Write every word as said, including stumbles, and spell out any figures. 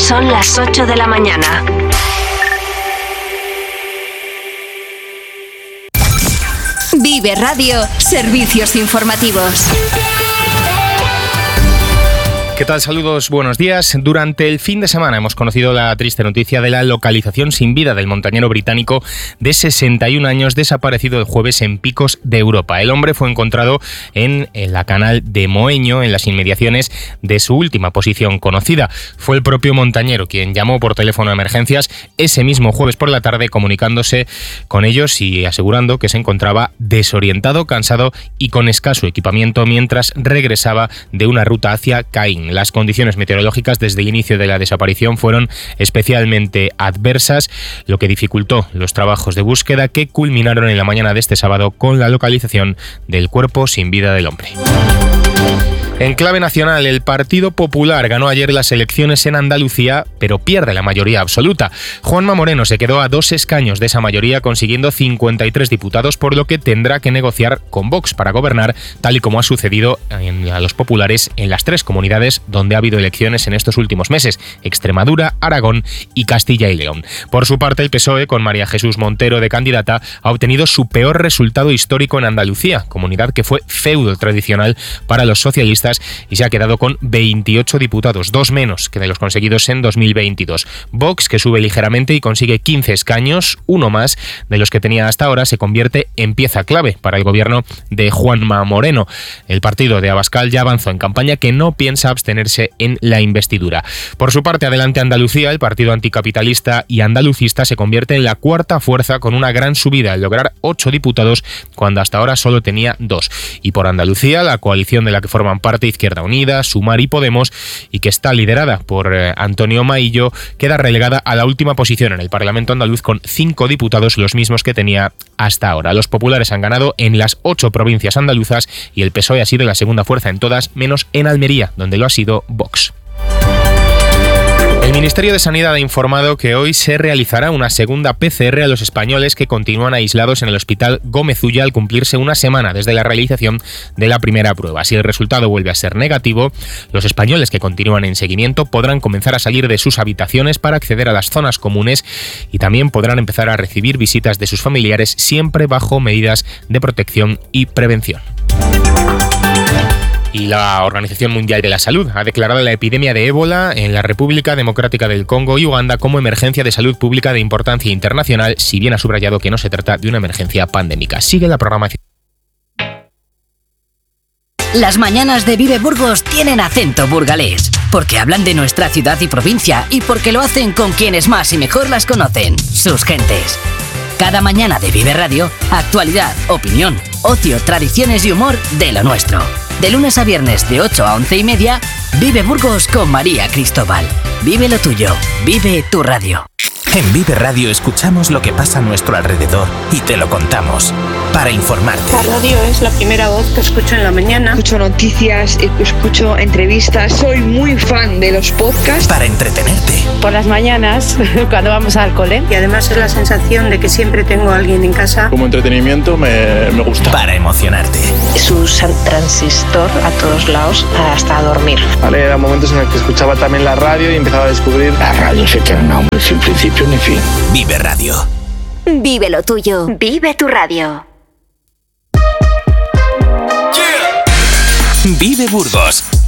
Son las ocho de la mañana. Vive Radio, servicios informativos. ¿Qué tal? Saludos, buenos días. Durante el fin de semana hemos conocido la triste noticia de la localización sin vida del montañero británico de sesenta y un años desaparecido el jueves en Picos de Europa. El hombre fue encontrado en, en la canal de Moeño, en las inmediaciones de su última posición conocida. Fue el propio montañero quien llamó por teléfono a emergencias ese mismo jueves por la tarde, comunicándose con ellos y asegurando que se encontraba desorientado, cansado y con escaso equipamiento mientras regresaba de una ruta hacia Caín. Las condiciones meteorológicas desde el inicio de la desaparición fueron especialmente adversas, lo que dificultó los trabajos de búsqueda que culminaron en la mañana de este sábado con la localización del cuerpo sin vida del hombre. En clave nacional, el Partido Popular ganó ayer las elecciones en Andalucía, pero pierde la mayoría absoluta. Juanma Moreno se quedó a dos escaños de esa mayoría, consiguiendo cincuenta y tres diputados, por lo que tendrá que negociar con Vox para gobernar, tal y como ha sucedido en, a los populares en las tres comunidades donde ha habido elecciones en estos últimos meses: Extremadura, Aragón y Castilla y León. Por su parte, el P S O E, con María Jesús Montero de candidata, ha obtenido su peor resultado histórico en Andalucía, comunidad que fue feudo tradicional para los socialistas, y se ha quedado con veintiocho diputados, dos menos que de los conseguidos en dos mil veintidós. Vox, que sube ligeramente y consigue quince escaños, uno más de los que tenía hasta ahora, se convierte en pieza clave para el gobierno de Juanma Moreno. El partido de Abascal ya avanzó en campaña que no piensa abstenerse en la investidura. Por su parte, Adelante Andalucía, el partido anticapitalista y andalucista, se convierte en la cuarta fuerza con una gran subida al lograr ocho diputados cuando hasta ahora solo tenía dos. Y por Andalucía, la coalición de la que forman parte Izquierda Unida, Sumar y Podemos, y que está liderada por eh, Antonio Maillo, queda relegada a la última posición en el Parlamento andaluz con cinco diputados, los mismos que tenía hasta ahora. Los populares han ganado en las ocho provincias andaluzas y el P S O E ha sido la segunda fuerza en todas, menos en Almería, donde lo ha sido Vox. El Ministerio de Sanidad ha informado que hoy se realizará una segunda P C R a los españoles que continúan aislados en el Hospital Gómez Ulla al cumplirse una semana desde la realización de la primera prueba. Si el resultado vuelve a ser negativo, los españoles que continúan en seguimiento podrán comenzar a salir de sus habitaciones para acceder a las zonas comunes y también podrán empezar a recibir visitas de sus familiares, siempre bajo medidas de protección y prevención. Y la Organización Mundial de la Salud ha declarado la epidemia de ébola en la República Democrática del Congo y Uganda como emergencia de salud pública de importancia internacional, si bien ha subrayado que no se trata de una emergencia pandémica. Sigue la programación. Las mañanas de Vive Burgos tienen acento burgalés, porque hablan de nuestra ciudad y provincia y porque lo hacen con quienes más y mejor las conocen, sus gentes. Cada mañana de Vive Radio, actualidad, opinión, ocio, tradiciones y humor de lo nuestro. De lunes a viernes de ocho a once y media, Vive Burgos con María Cristóbal. Vive lo tuyo, vive tu radio. En Vive Radio escuchamos lo que pasa a nuestro alrededor y te lo contamos para informarte. La radio es la primera voz que escucho en la mañana. Escucho noticias, escucho entrevistas, soy muy fan de los podcasts. Para entretenerte. Por las mañanas, cuando vamos al cole. Y además es la sensación de que siempre tengo a alguien en casa. Como entretenimiento me, me gusta. Para emocionarte. Es un transistor a todos lados hasta dormir. Vale, eran momentos en los que escuchaba también la radio y empezaba a descubrir. La radio es eterna, hombre, sin principio ni fin. Vive Radio. Vive lo tuyo, vive tu radio. Yeah. Vive Burgos